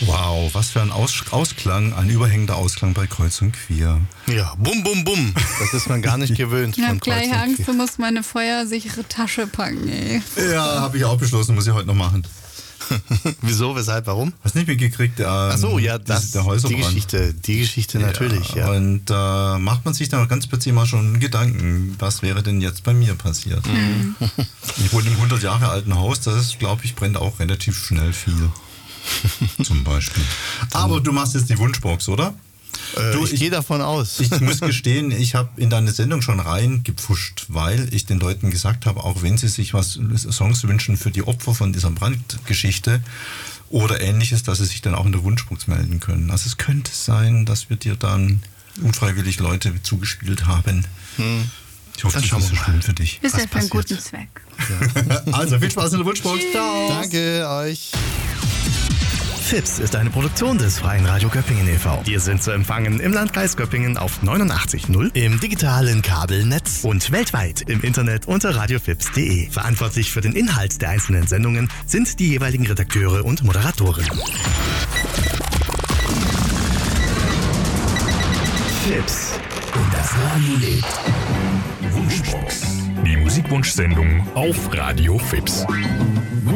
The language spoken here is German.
Wow, was für ein Ausklang, ein überhängender Ausklang bei Kreuz und Queer. Ja, bum, bum, bum. Das ist man gar nicht gewöhnt. Ich von habe Kreuz gleich und Angst, Queer. du musst meine feuersichere Tasche packen, ey. Ja, habe ich auch beschlossen, muss ich heute noch machen. Wieso, weshalb, warum? Hast nicht mitgekriegt? Ach so, ja, der die Häuserbrand. Geschichte natürlich, ja. Und da macht man sich dann ganz plötzlich mal schon Gedanken, was wäre denn jetzt bei mir passiert? Mhm. Ich wohne im 100 Jahre alten Haus, das, glaube ich, brennt auch relativ schnell viel. Zum Beispiel. Aber du machst jetzt die Wunschbox, oder? Ich gehe davon aus. Ich muss gestehen, ich habe in deine Sendung schon reingepfuscht, weil ich den Leuten gesagt habe, auch wenn sie sich Songs wünschen für die Opfer von dieser Brandgeschichte oder Ähnliches, dass sie sich dann auch in der Wunschbox melden können. Also es könnte sein, dass wir dir dann unfreiwillig Leute zugespielt haben. Ich hoffe, das ist so schön für dich. Ist ja für einen guten Zweck. Ja. Also viel Spaß in der Wunschbox. Ciao. Danke euch. FIPS ist eine Produktion des Freien Radio Göppingen e.V. Wir sind zu empfangen im Landkreis Göppingen auf 89.0, im digitalen Kabelnetz und weltweit im Internet unter radiofips.de. Verantwortlich für den Inhalt der einzelnen Sendungen sind die jeweiligen Redakteure und Moderatoren. FIPS. Und das Radio lebt. Wunschbox. Die Musikwunschsendung auf Radio FIPS.